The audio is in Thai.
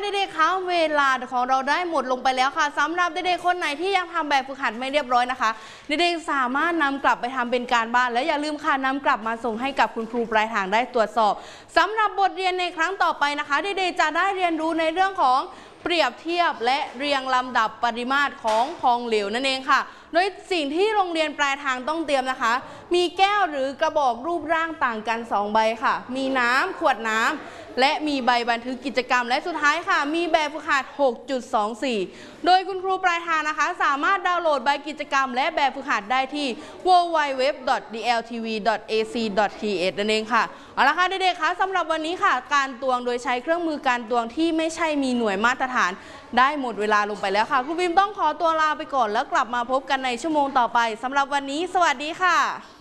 เด็กๆคะเวลาของเราได้หมดลงไปแล้วค่ะสำหรับเด็กๆคนไหนที่ยังทำแบบฝึกหัดไม่เรียบร้อยนะคะเด็กๆสามารถนำกลับไปทำเป็นการบ้านและอย่าลืมค่ะนำกลับมาส่งให้กับคุณครูปลายทางได้ตรวจสอบสำหรับบทเรียนในครั้งต่อไปนะคะเด็กๆจะได้เรียนรู้ในเรื่องของเปรียบเทียบและเรียงลำดับปริมาตรของเหลวนั่นเองค่ะโดยสิ่งที่โรงเรียนปลายทางต้องเตรียมนะคะมีแก้วหรือกระบอกรูปร่างต่างกัน2ใบค่ะมีน้ำขวดน้ำและมีใบบันทึกกิจกรรมและสุดท้ายค่ะมีแบบฝึกหัด 6.24 โดยคุณครูปลายทางนะคะสามารถดาวน์โหลดใบกิจกรรมและแบบฝึกหัดได้ที่ www.dltv.ac.th นั่นเองค่ะเอาละค่ะเด็กๆคะสำหรับวันนี้ค่ะการตวงโดยใช้เครื่องมือการตวงที่ไม่ใช่มีหน่วยมาตรฐานได้หมดเวลาลงไปแล้วค่ะครูบิมต้องขอตัวลาไปก่อนแล้วกลับมาพบกันในชั่วโมงต่อไปสำหรับวันนี้สวัสดีค่ะ